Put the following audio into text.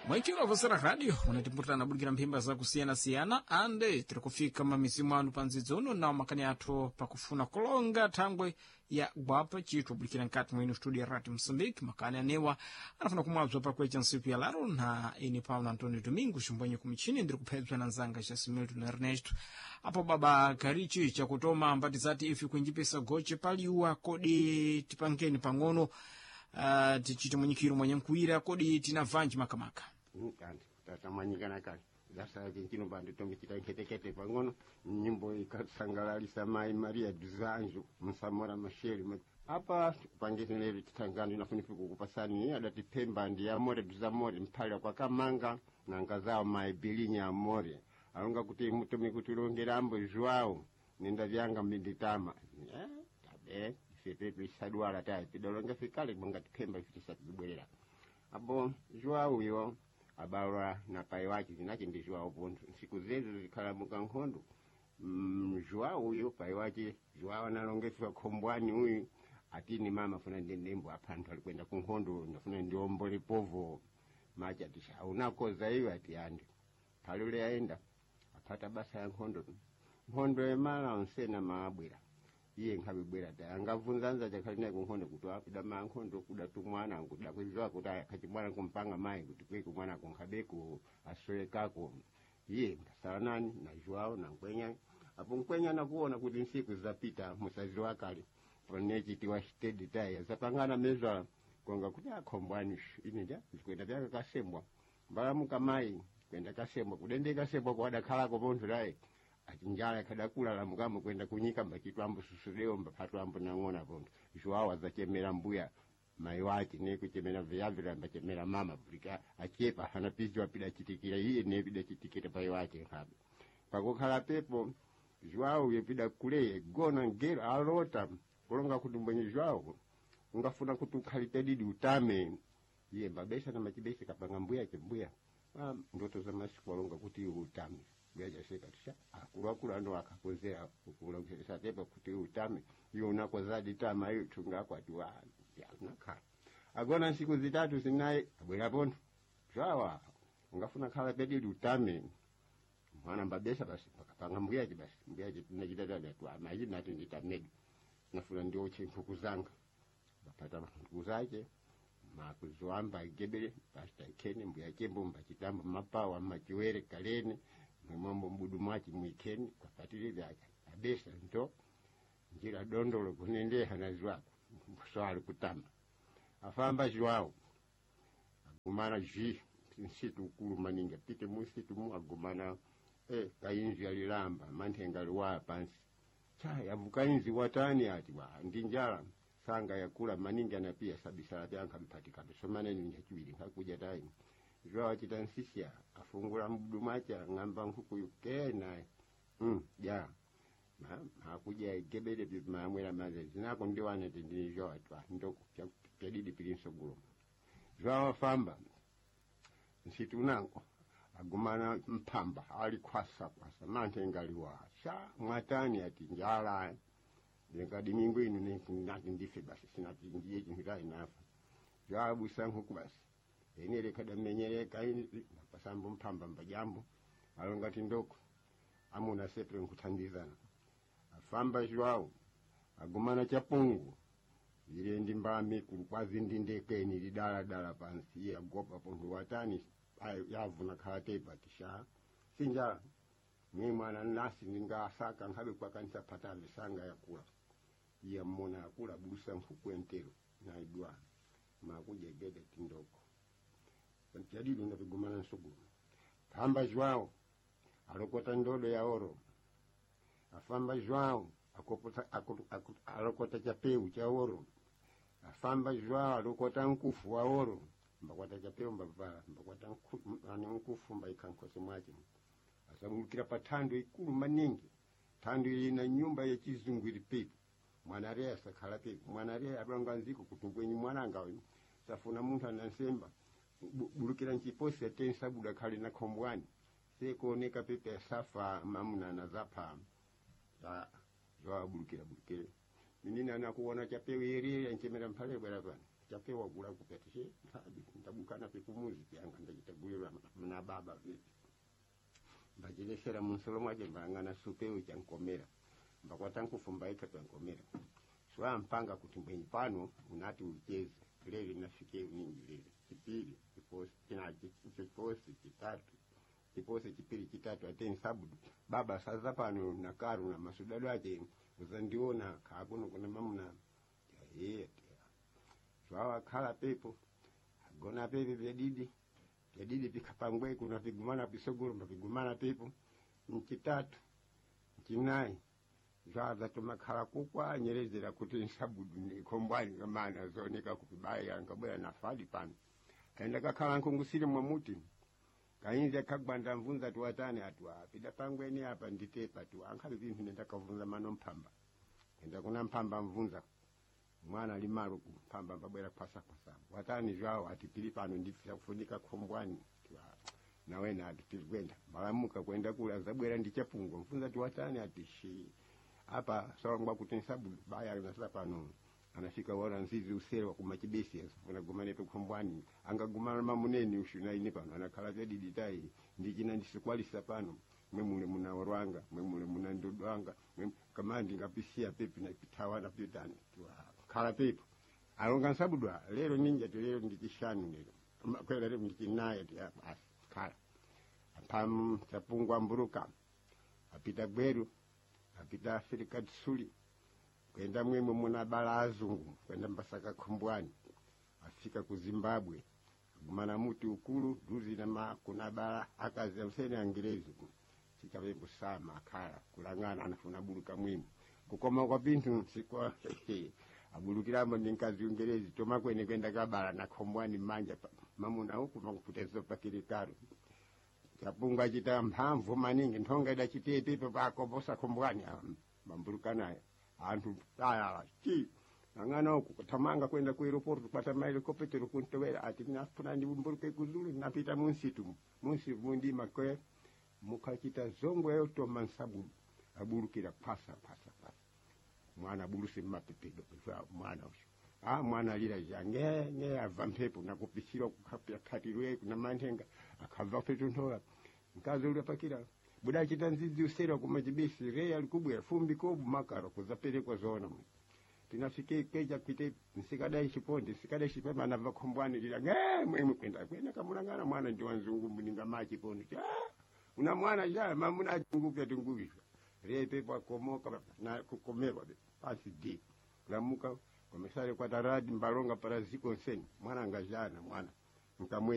Mwaikiro avosera radio unatimputana bulikira mphimba za kusiyana-siyana ande tiri kufika mamisimu anu panzidzi uno nawo makani athu pakufuna kulonga thangwe ya gwapa chitu bulikira nkati mwino studio ya Radio Msambiki makani anewa anafuna kumwabzwa pakwecha nsiku ya laro na ini Paulo Antonio Domingo chumbwenye kumichini ndiri kuphedzwa na nzanga cha Similton Ernesto apo baba karichi cha kutoma mbati zati ifi kuinjipesa goche paliwa kodi tipangeni pang'ono tichite mwenyekiro mwenye mkuira kodi tina vanji makamaka kandi tatamanyikana kale zasala chino bandi tonge chitaiketekete pang'ono nyimbo ikasangalalisa mai Maria Duzanjo Msamora Masheli apa pangezi lero titangano inafunifu kukupasani adatipemba ndi amore Duzamore mphala kwa kamanga nanga zao mai Bilinya amore alonga kuti mutumi kuti longerambo Joao nenda vyanga mbinditama tabe sepepe sadwala tayi pidolonga fikale mwanga tipemba ifitisa kubwerera abo Joao yo abalwa na pai wake zinache ndi Joao ponto siku zezo zikhala mukankhondo Joao uyo pai wake Joao analongefika khombwani uyu atini mama funa ndembo aphantu alikwenda kunkhondo ndafuna ndiombole povo macha tisha unakoza hiyo ati ande palule aenda apata basa ya nkhondo emala onsena maabwera iye nkhabibwera ta angavunzanza chakalina kunkhondo kuti apida mankhondo kudatu mwana kuda kwizwa kuti akachimwana kumpanga mai kuti kweku mwana kunkhabeko aswelekako iye ndasalanani na Joao na Nkwenya apo Nkwenya nakuona kuti nsiku zapita musazi wakale ponechi tiwa steady taya zapangana mezwa konga kuti akhombwani ine ndia zikwenda byaka kasembwa mbala mukamai kwenda kasembwa kudende kasembwa kwa dakhalako pontho laye achinjala kadakula la mugamo kwenda kunyika mbakitu ambo susudeo mbapatu ambo nang'ona pontho Joao azachemera mbuya mai wake ne kuchemera vyavira mbachemera mama vulika achepa hana pizwa pida chitikira iye ne pida chitikira pai wake ngabe pakokhala pepo Joao yepida kule gona ngero alota kulonga kuti mbwenye Joao ungafuna kuti ukhalipedidi utame iye mbabesa na machibesa kapanga mbuya chembuya ndoto za masiku walonga kuti utame byaja seka tisha akula ndo akakozera ukula kushesa tepa kuti utame iyo unakozadi tama hiyo chunga kwa tiwa ya nakhala agona siku zitatu sinaye abwera pontho Joao ungafuna khala pedidi utame mwana mbabesa basi pakapanga mbuyaje basi mbuyaje tunachitata tu amaji nati nditamedi nafuna ndio chimfuku zanga bapata mfuku zake makuzwamba gebele pasta ikene mbuya chembo mbachitamba mapawa machiwere kalene mwambo mbudu mwachi mwikeni kwa patili zake abesa ndo njira dondolo kunende hanazwa swali kutamba afamba Joao agumana nsitu ukulu maninga pite musitu mu agumana kainzi alilamba manthenga liwa pansi yavuka inzi watani ati wa ndinjala sanga yakula maninga na pia sabisala byanka mpatika besomane ni nyachiwili hakuja tayi Joao chitansisya afungula mbudu macha ngamba nkuku yukena ya hakuja igebele bimamwela maze zinako ndiwane ndi Joao atwa ndoko pedidi pilinso gulo Joao famba nsitu nanko agumana mpamba alikwasa manthenga liwa mwatani ati njala ngadi mingu inu nati ndife basi sinati ndiye chinhita inafa Joao busangu kubasi enele kada menyeleka pasambo mpamba mbajambo alongati ndoko amuna sepre nkuthandizana afamba Joao agumana chapungu ile ndimbami kwazi ndindekeni lidala pansi yagopa pontho watani yavuna khalate patisha sinjala mimi mwana nasi ningasaka ngabe kwa kanisa patale sanga yakula iya mona yakula busa mfuku entero na idwa makuja gede tindoko jadili ndapigumana nsugulu pamba Joao alokota ndodo ya oro afamba Joao alokota chapeu cha oro afamba Joao alokota nkufu wa oro mbakwata chapeu mbavala mbakwata nkufu mbaikankosi mwache asabulukira patando ikulu maningi tando ina nyumba ya chizungu ilipepo mwanarea sakhala pepo mwanarea abanga nziko kutungwenyi mwananga we safuna muntu anansemba bulukira nchiposi atensa buda khali na khombwani sekuoneka pepe safa mamuna na zapa Joao bulukira minina anakuona chapeu yeri nchemera mphale bwera pana chapewa kula kupetishe ntabukana peku muziki yanga ndachitagulirwa mna baba vipi mbachilesera munsolo mwache mbangana supeu chankomera mbakwata nkufumbaika chankomera swa mpanga kuti mbwenyi pano unati ucheze lero nafikie uningi lero kipili kiposi kitatu kiposi kipili kitatu ateni sabudu baba saza pano na karu na masudado ake uzandiona kakuno kuna mamuna swawa khala pepo gona pepe vyadidi pikapangwe kuna pigumana pisogoro mpigumana pepo mchitatu mchinayi zvaza tomakhala kukwa nyerezera kuti nsabudu nikombwani ngamana zoneka kupibaya ngabwera nafadi pano kaenda kakhala nkungusire mwamuti kainza kagwanda mvunza tuwatane atwa pida pangweni apa nditepa tu ankhabe vinhu nenda kavunza mano mpamba enda kuna mpamba mvunza mwana limalo kumpamba mbabwera kwasa watani zvawo atipili pano ndifisa kufunika kombwani nawe na atitigwenda malamuka kwenda kula zabwera ndichapungo mvunza tuwatane atishi apa sawangwa kuti nsabu baya nasala pano anafika wala nzizi usero kumachibesi asifuna gumane pe kombwani angagumana mamuneni ushuna ine pano anakhala zedi ditai ndikina ndisikwalisa pano mwemule muna warwanga mwemule muna ndodwanga kamandi ngapisia pepi na pitawana pitani khala pepo alonga nsabudwa lero ninja lero ndikishanu lero kwela lero ndikinaye as khala pam tapungwa mburuka apita gweru apita Afrika tsuli kwenda mwemo muna bala azungu kwenda mbasaka kombwani afika ku Zimbabwe gumana muti ukulu duzi na kuna bala akazi useni Angerezi chikabe busama khala kulangana anafuna buluka mwimo kukoma kwa bintu sikwa abulukiramo ninkazi Ungerezi toma kwene kwenda kabala na kombwani manja mamuna huku makutezo pakirikaro chapunga chita mphamvu maningi nthonga ida chitete pako bosa kombwani mambuluka naye antu taya chi angana huku kutamanga kwenda ku airport kupata maili kopetero kuntowera ati nafuna ndimbuluke kuzulu napita munsitu mundi makwe mukachita zongo yoto mansabu abulukira pasa mwana bulusi mapepedo kwa mwana usho mwana lila jange ava mpepo na kupishira kukapya katirwe kuna mantenga akava petu ntola nkazo ule pakira buda chita nzizi usera kumajibisi rea alikubwa fumbi kobu makaro kuzapele kwa zona mwe tinafike keja kite nsikadai shipondi sikadai shipema na vakombwani lila mwemu kwenda kamulangana mwana ndi wanzungu mninga machi pondi una mwana jaya mamuna ngupya tunguvisha rea pepo akomoka na kukomewa pasi di lamuka komisari kwa taradi mbalonga paraziko nseni mwana ngajana mwana nkamwe